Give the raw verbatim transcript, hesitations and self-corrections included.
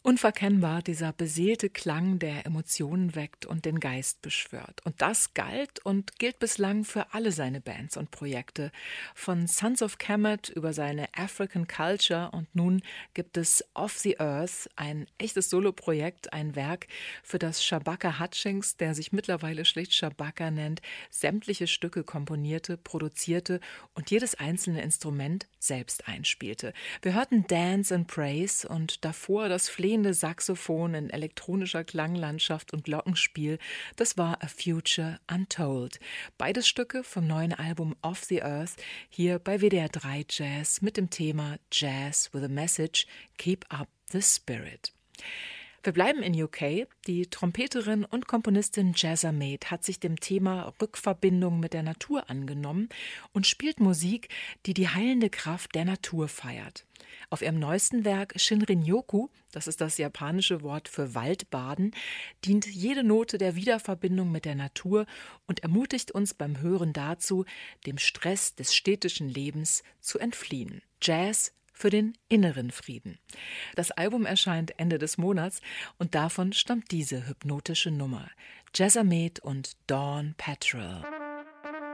Unverkennbar dieser beseelte Klang, der Emotionen weckt und den Geist beschwört. Und das galt und gilt bislang für alle seine Bands und Projekte. Von Sons of Kemet über seine African Culture und nun gibt es Off the Earth, ein echtes Soloprojekt, ein Werk, für das Shabaka Hutchings, der sich mittlerweile schlicht Shabaka nennt, sämtliche Stücke komponierte, produzierte und jedes einzelne Instrument selbst einspielte. Wir hörten Dance and Praise und davor das flehende Saxophon in elektronischer Klanglandschaft und Glockenspiel. Das war A Future Untold. Beides Stücke vom neuen Album Off the Earth, hier bei W D R drei Jazz mit dem Thema Jazz with a Message, Keep Up the Spirit. Wir bleiben in U K. Die Trompeterin und Komponistin Jazzamed hat sich dem Thema Rückverbindung mit der Natur angenommen und spielt Musik, die die heilende Kraft der Natur feiert. Auf ihrem neuesten Werk Shinrin-yoku, das ist das japanische Wort für Waldbaden, dient jede Note der Wiederverbindung mit der Natur und ermutigt uns beim Hören dazu, dem Stress des städtischen Lebens zu entfliehen. Jazz für den inneren Frieden. Das Album erscheint Ende des Monats und davon stammt diese hypnotische Nummer. Jazzamed und Dawn Patrol.